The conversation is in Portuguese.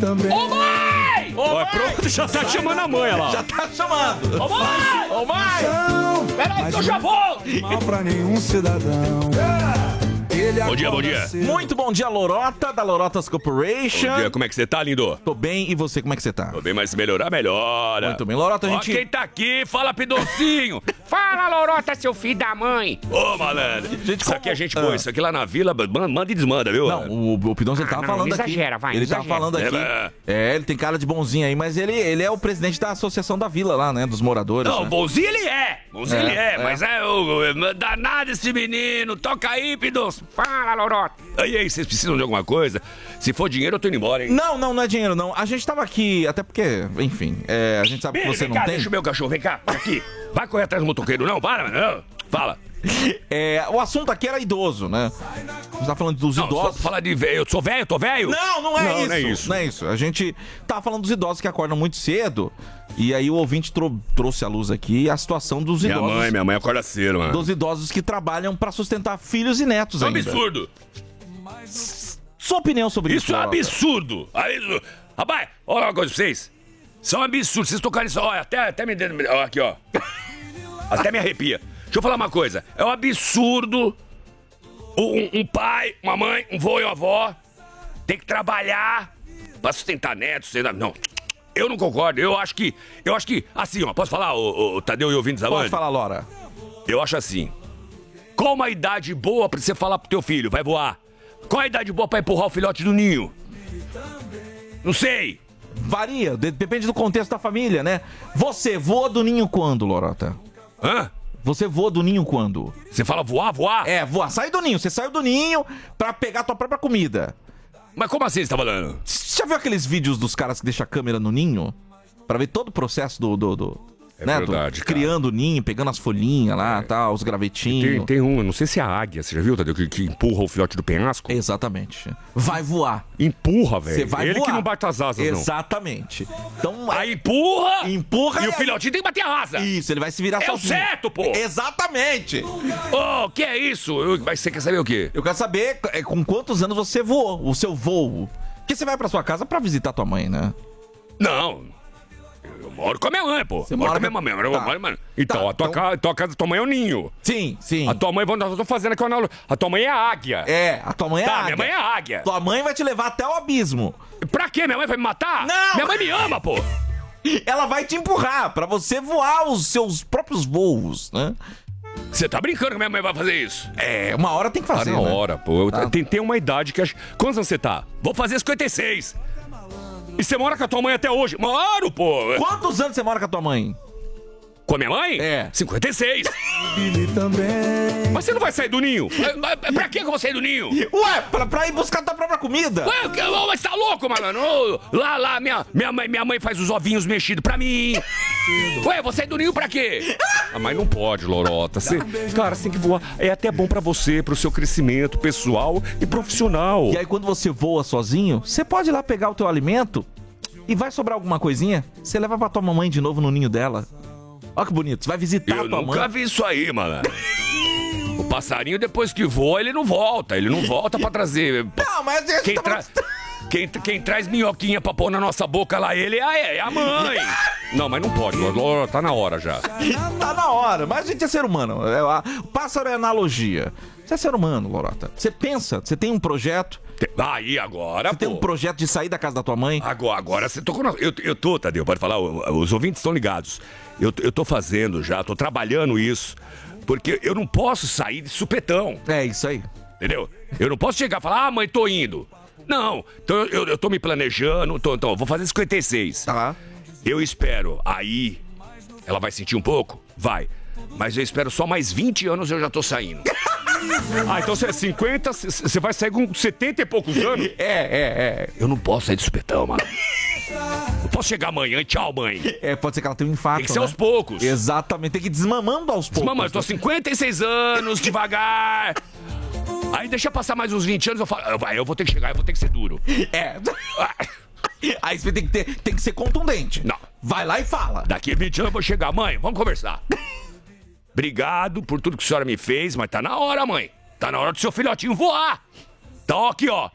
também. Ô, mãe! Ó, pronto, já tá chamando a mãe, olha lá. Já tá chamando. Ô, mãe! Ô, mãe! Peraí que eu já vou! Mal pra nenhum cidadão. Ele Bom dia, bom acorda dia. cedo. Muito bom dia, Lorota, da Lorotas Corporation. Bom dia, como é que você tá, lindo? Tô bem, e você, como é que você tá? Tô bem, mas se melhorar, melhora. Muito bem, Lorota, a Ó, gente... quem tá aqui, fala Pidoncinho. Fala, Lorota, seu filho da mãe! Ô, malandro. Gente, Isso aqui como- a gente põe, isso aqui lá na vila, manda e desmanda, viu? Não, o Pidoncio, ele tava não, falando não aqui. exagera, vai, Ele exagera. tava falando aqui. Ele tem cara de bonzinho aí, mas ele é o presidente da associação da vila lá, né, dos moradores. Não, né? bonzinho ele é. Bonzinho É, ele é, é. mas danado esse menino. Toca aí, Pidoncio. Fala, Lorota! Aí, vocês precisam de alguma coisa? Se for dinheiro, eu tô indo embora, hein? Não é dinheiro, não. A gente tava aqui, até porque, enfim, a gente sabe que você Vem não cá, tem. deixa o meu cachorro, vem cá, aqui. Vai correr atrás do motoqueiro, não? Para, não. Fala. O assunto aqui era idoso, né? A gente tá falando dos Não, só idosos. falar de velho. Eu sou velho, tô velho? Não é isso. Não é isso. Não é isso. A gente tá falando dos idosos que acordam muito cedo. E aí o ouvinte trouxe à luz aqui a situação dos idosos. Minha mãe acorda cedo, mano. Dos idosos que trabalham pra sustentar filhos e netos Isso é um ainda. absurdo. Sua opinião sobre isso? Isso é um Lorota? absurdo. Aí, rapaz, olha uma coisa pra vocês. Isso é um absurdo. Vocês tocarem isso, olha, até me dando. Ó, aqui, ó. Até me arrepia. Deixa eu falar uma coisa. É um absurdo um pai, uma mãe, um vô e uma avó ter que trabalhar pra sustentar netos. Não. Eu não concordo. Eu acho que, assim, ó, posso falar, o Tadeu e ouvintes da Pode Band? falar, Lora. Eu acho assim. Qual uma idade boa pra você falar pro teu filho, vai voar? Qual a idade boa pra empurrar o filhote do ninho? Não sei. Varia, depende do contexto da família, né? Você voa do ninho quando, Lorota? Hã? Você voa do ninho quando? Você fala voar? Voar. Sai do ninho. Você saiu do ninho pra pegar tua própria comida. Mas como assim você tá falando? Você já viu aqueles vídeos dos caras que deixam a câmera no ninho? Pra ver todo o processo É né, verdade, cara. criando o ninho, pegando as folhinhas lá, tal, os gravetinhos. Tem um, não sei se é a águia, você já viu, Tadeu, que empurra o filhote do penhasco? Exatamente. Vai voar. Empurra, Você velho. vai Ele voar. que não bate as asas, não. Exatamente. Então, Aí empurra empurra e o aí- filhotinho tem que bater a asa. Isso, ele vai se virar É o sozinho. certo, pô. Exatamente. Ô, que é isso? Mas você quer saber o quê? Eu quero saber com quantos anos você voou, o seu voo. Porque você vai pra sua casa pra visitar tua mãe, né? Não. Eu moro com a minha mãe, pô. Você Moro mora com a minha mãe. Tá. Então, Tá, a tua casa da tua mãe é o ninho. Sim. A tua mãe, nós estamos fazendo aqui uma analogia. A tua mãe é a águia. A tua mãe é a Tá, águia. minha mãe é a águia. Tua mãe vai te levar até o abismo. Pra quê? Minha mãe vai me matar? Não! Minha mãe me ama, pô. Ela vai te empurrar pra você voar os seus próprios voos, né? Você tá brincando que minha mãe vai fazer isso? Uma hora tem que Tá fazer, na né? hora, pô. Tá. Tem uma idade que... Quantos anos você tá? Vou fazer 56. E você mora com a tua mãe até hoje? Moro, pô. Quantos anos você mora com a tua mãe? Com a minha mãe? 56. Ele também. Mas você não vai sair do ninho? Pra que eu vou sair do ninho? Ué, pra ir buscar tua própria comida. Ué, mas tá louco, mano? Lá, minha mãe faz os ovinhos mexidos pra mim. Ué, você é do ninho pra quê? Mas não pode, Lorota. Cara, você tem que voar. É até bom pra você, pro seu crescimento pessoal e profissional. E aí quando você voa sozinho, você pode ir lá pegar o teu alimento e vai sobrar alguma coisinha, você leva pra tua mamãe de novo no ninho dela. Olha que bonito, você vai visitar Eu a tua nunca mãe. vi isso aí, mano. O passarinho, depois que voa, ele não volta. Ele não volta pra trazer. Não, mas Quem traz minhoquinha pra pôr na nossa boca lá, ele é a mãe. Não, mas não pode, Lorota, tá na hora já. Tá na hora, mas a gente é ser humano. O pássaro é analogia. Você é ser humano, Lorota. Você pensa, você tem um projeto. Aí, agora, Você tem um projeto de sair da casa da tua mãe. Agora você tocou na... Eu tô, Tadeu, pode falar, os ouvintes estão ligados. Eu tô fazendo já, tô trabalhando isso, porque eu não posso sair de supetão. É isso aí. Entendeu? Eu não posso chegar e falar, mãe, tô indo. Não, então eu tô me planejando, então, eu vou fazer 56. Tá. Eu espero, aí, ela vai sentir um pouco? Vai. Mas eu espero só mais 20 anos e eu já tô saindo. Então você é 50, você vai sair com 70 e poucos anos? Eu não posso sair de supetão, mano. Não posso chegar amanhã e tchau, mãe. Pode ser que ela tenha um infarto. Tem que ser né? aos poucos. Exatamente, tem que ir desmamando aos poucos. Mamãe, eu tô 56 anos, devagar. Aí deixa passar mais uns 20 anos, eu falo, eu vou ter que chegar, eu vou ter que ser duro. Aí você tem que ser contundente. Não. Vai lá e fala. Daqui a 20 anos eu vou chegar, mãe, vamos conversar. Obrigado por tudo que a senhora me fez, mas tá na hora, mãe. Tá na hora do seu filhotinho voar. Então, aqui, ó.